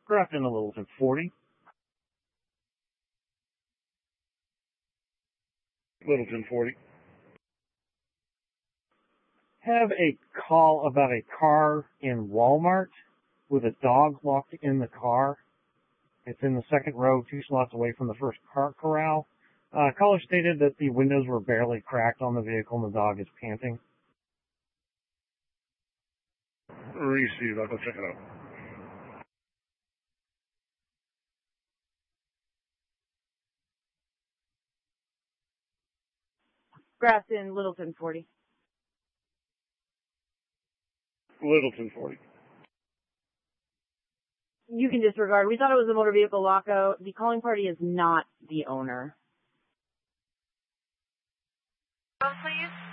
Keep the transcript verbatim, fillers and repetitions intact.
Grafton to Littleton forty. Littleton forty. Have a call about a car in Walmart with a dog locked in the car. It's in the second row, two slots away from the first car corral. Uh, caller stated that the windows were barely cracked on the vehicle and the dog is panting. Receive. I'll go check it out. Grafton, Littleton forty. Littleton forty. You can disregard. We thought it was a motor vehicle lockout. The calling party is not the owner. Oh, please.